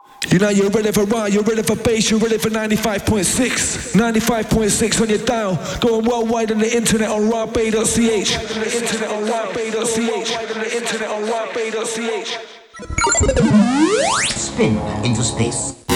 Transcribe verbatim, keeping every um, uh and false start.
You know you're ready for raw, you're ready for bass, you're ready for ninety-five point six. ninety-five point six on your dial. Going worldwide on the internet on raw bay dot c h. On the internet on raw bay dot c h. On the internet on raw bay dot c h. Spin into space.